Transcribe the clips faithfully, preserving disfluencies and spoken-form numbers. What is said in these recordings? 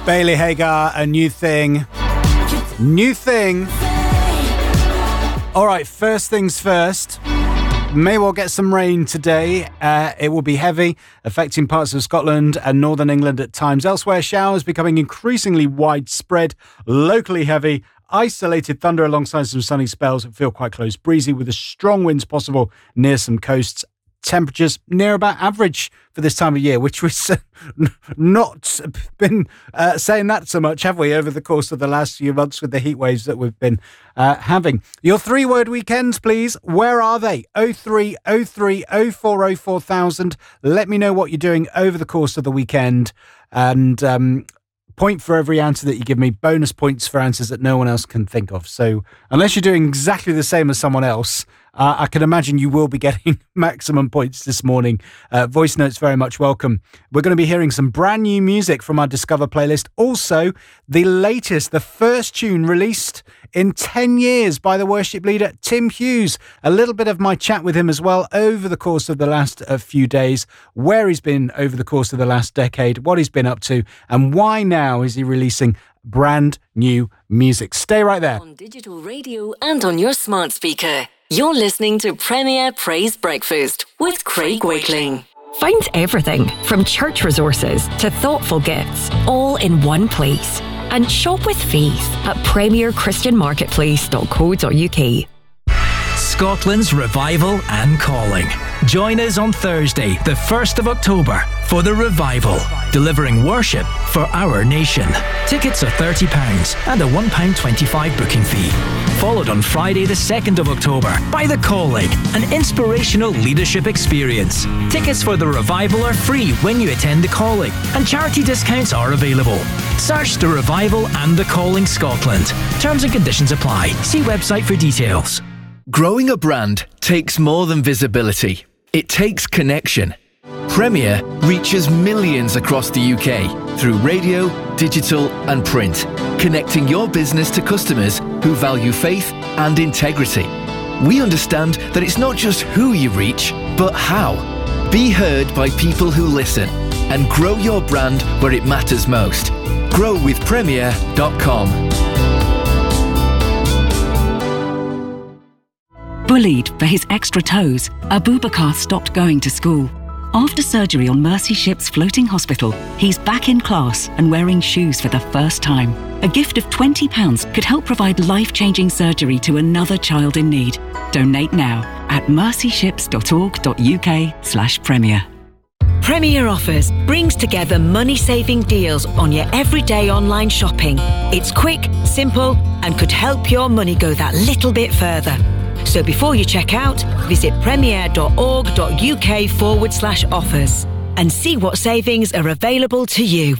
Bailey Hagar, A New Thing. New Thing. All right, first things first. May well get some rain today. Uh, it will be heavy, affecting parts of Scotland and northern England at times. Elsewhere, showers becoming increasingly widespread, locally heavy, isolated thunder alongside some sunny spells that feel quite close. Breezy with the strong winds possible near some coasts. Temperatures near about average for this time of year, which we've not been uh, saying that so much, have we, over the course of the last few months with the heat waves that we've been uh, having. Your three-word weekends, please. Where are they? oh three oh three oh four oh four thousand. Let me know what you're doing over the course of the weekend. And um, point for every answer that you give me. Bonus points for answers that no one else can think of. So unless you're doing exactly the same as someone else, Uh, I can imagine you will be getting maximum points this morning. Uh, voice notes very much welcome. We're going to be hearing some brand new music from our Discover playlist. Also, the latest, the first tune released in ten years by the worship leader, Tim Hughes. A little bit of my chat with him as well over the course of the last uh, few days, where he's been over the course of the last decade, what he's been up to, and why now is he releasing brand new music. Stay right there. On digital radio and on your smart speaker. You're listening to Premier Praise Breakfast with Craig Wakeling. Find everything from church resources to thoughtful gifts all in one place. And shop with faith at premier christian marketplace dot co dot uk. Scotland's Revival and Calling. Join us on Thursday, the first of October, for the Revival, delivering worship for our nation. Tickets are thirty pounds and a one pound twenty-five booking fee. Followed on Friday, the second of October, by The Calling, an inspirational leadership experience. Tickets for the Revival are free when you attend The Calling, and charity discounts are available. Search The Revival and The Calling Scotland. Terms and conditions apply. See website for details. Growing a brand takes more than visibility. It takes connection. Premier reaches millions across the U K through radio, digital and print, connecting your business to customers who value faith and integrity. We understand that it's not just who you reach, but how. Be heard by people who listen and grow your brand where it matters most. grow with premier dot com. Bullied for his extra toes, Abubakar stopped going to school. After surgery on Mercy Ship's floating hospital, he's back in class and wearing shoes for the first time. A gift of twenty pounds could help provide life-changing surgery to another child in need. Donate now at mercyships dot org dot uk slash premier. Premier Offers brings together money-saving deals on your everyday online shopping. It's quick, simple, and could help your money go that little bit further. So before you check out, visit premier dot org dot uk forward slash offers and see what savings are available to you.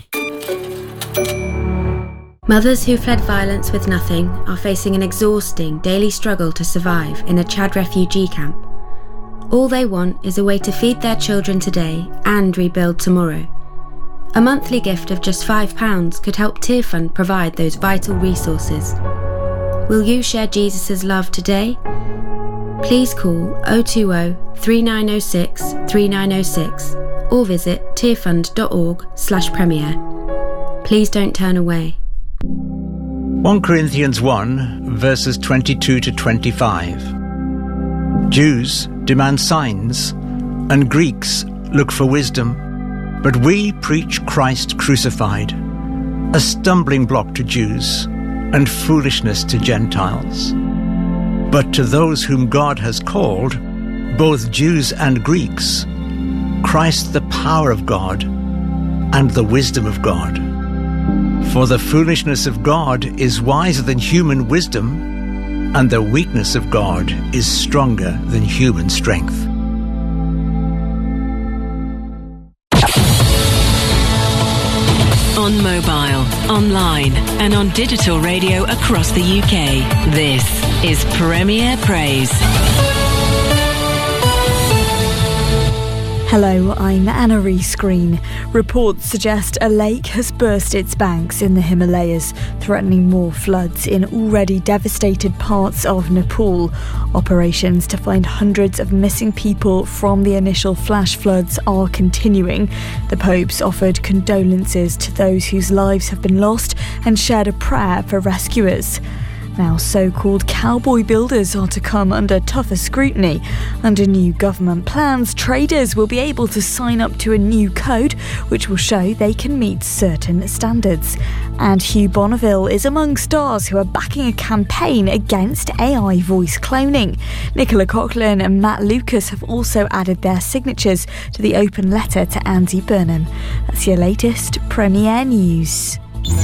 Mothers who fled violence with nothing are facing an exhausting daily struggle to survive in a Chad refugee camp. All they want is a way to feed their children today and rebuild tomorrow. A monthly gift of just five pounds could help Tear Fund provide those vital resources. Will you share Jesus' love today? Please call oh two oh, three nine oh six, three nine oh six or visit tearfund dot org slash premier. Please don't turn away. First Corinthians one, verses twenty-two to twenty-five. Jews demand signs, and Greeks look for wisdom, but we preach Christ crucified, a stumbling block to Jews and foolishness to Gentiles. But to those whom God has called, both Jews and Greeks, Christ the power of God and the wisdom of God. For the foolishness of God is wiser than human wisdom, and the weakness of God is stronger than human strength. On mobile, online and on digital radio across the U K. This is Premier Praise. Hello, I'm Anna Rees-Green. Reports suggest a lake has burst its banks in the Himalayas, threatening more floods in already devastated parts of Nepal. Operations to find hundreds of missing people from the initial flash floods are continuing. The Pope's offered condolences to those whose lives have been lost and shared a prayer for rescuers. Now, so-called cowboy builders are to come under tougher scrutiny. Under new government plans, traders will be able to sign up to a new code which will show they can meet certain standards. And Hugh Bonneville is among stars who are backing a campaign against A I voice cloning. Nicola Coughlan and Matt Lucas have also added their signatures to the open letter to Andy Burnham. That's your latest Premier News.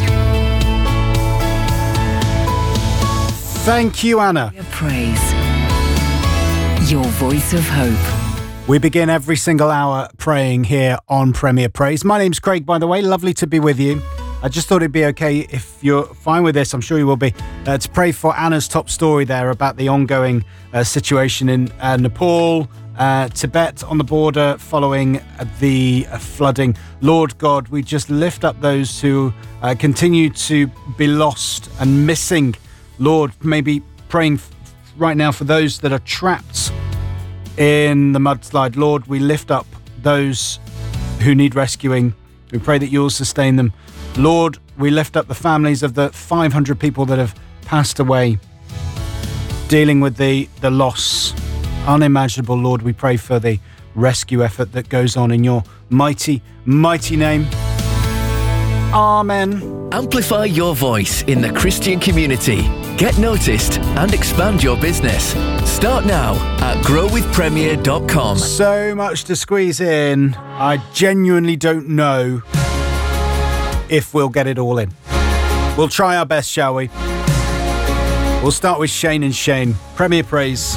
Thank you, Anna. Praise. Your voice of hope. We begin every single hour praying here on Premier Praise. My name's Craig, by the way. Lovely to be with you. I just thought it'd be okay, if you're fine with this, I'm sure you will be, uh, to pray for Anna's top story there about the ongoing uh, situation in uh, Nepal, uh, Tibet on the border following the uh, flooding. Lord God, we just lift up those who uh, continue to be lost and missing. Lord, maybe praying right now for those that are trapped in the mudslide. Lord, we lift up those who need rescuing. We pray that you'll sustain them. Lord, we lift up the families of the five hundred people that have passed away, dealing with the, the loss. Unimaginable, Lord, we pray for the rescue effort that goes on in your mighty, mighty name. Amen. Amplify your voice in the Christian community. Get noticed and expand your business. Start now at grow with premier dot com. So much to squeeze in. I genuinely don't know if we'll get it all in. We'll try our best, shall we? We'll start with Shane and Shane. Premier Praise.